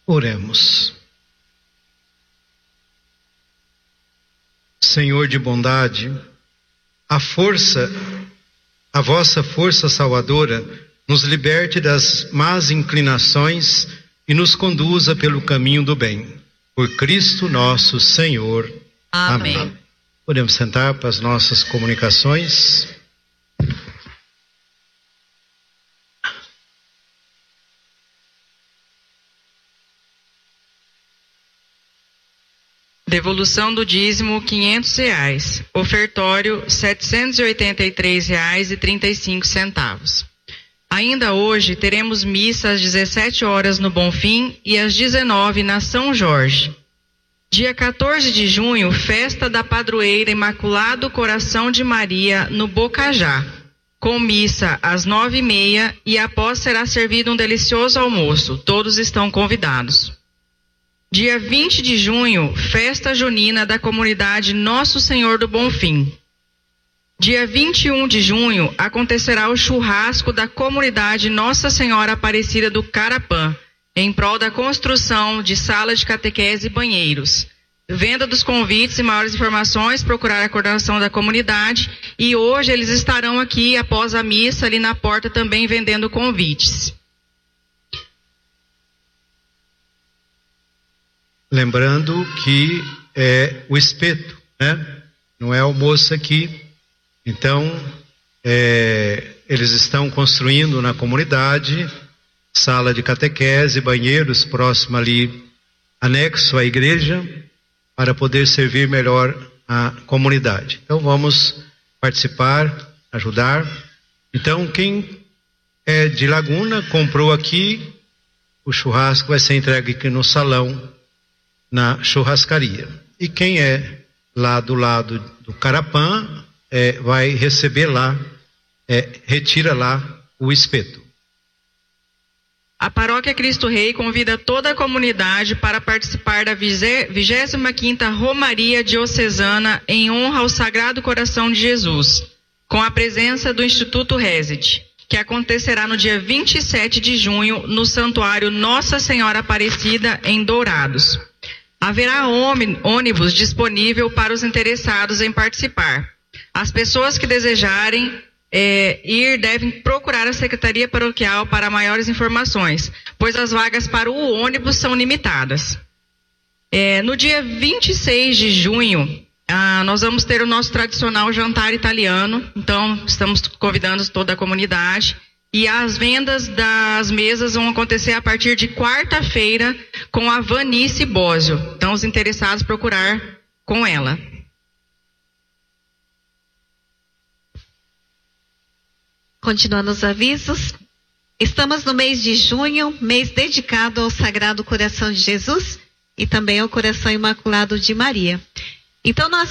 Oremos. Senhor de bondade, a vossa força salvadora nos liberte das más inclinações e nos conduza pelo caminho do bem. Por Cristo nosso Senhor. Amém. Podemos sentar para as nossas comunicações. Devolução do dízimo, R$500. Ofertório, R$783,35. Ainda hoje teremos missa às 17 horas no Bonfim e às 19 na São Jorge. Dia 14 de junho, festa da padroeira Imaculado Coração de Maria no Bocajá, com missa às 9h30 e após será servido um delicioso almoço. Todos estão convidados. Dia 20 de junho, festa junina da comunidade Nosso Senhor do Bonfim. Dia 21 de junho, acontecerá o churrasco da comunidade Nossa Senhora Aparecida do Carapã, em prol da construção de sala de catequese e banheiros. Venda dos convites e maiores informações, procurar a coordenação da comunidade. E hoje eles estarão aqui após a missa, ali na porta também vendendo convites. Lembrando que é o espeto, né? Não é almoço aqui. Então, eles estão construindo na comunidade sala de catequese, banheiros próximo ali, anexo à igreja, para poder servir melhor a comunidade. Então, vamos participar, ajudar. Então, quem é de Laguna, comprou aqui, o churrasco vai ser entregue aqui no salão, na churrascaria. E quem é lá do lado do Carapã, vai receber lá, retira lá o espeto. A Paróquia Cristo Rei convida toda a comunidade para participar da 25ª Romaria Diocesana em honra ao Sagrado Coração de Jesus, com a presença do Instituto Reset, que acontecerá no dia 27 de junho no Santuário Nossa Senhora Aparecida, em Dourados. Haverá ônibus disponível para os interessados em participar. As pessoas que desejarem ir devem procurar a Secretaria Paroquial para maiores informações, pois as vagas para o ônibus são limitadas. No dia 26 de junho, nós vamos ter o nosso tradicional jantar italiano, então estamos convidando toda a comunidade. E as vendas das mesas vão acontecer a partir de quarta-feira com a Vanice Bósio. Então, os interessados procurar com ela. Continuando os avisos, estamos no mês de junho, mês dedicado ao Sagrado Coração de Jesus e também ao Coração Imaculado de Maria. Então, nós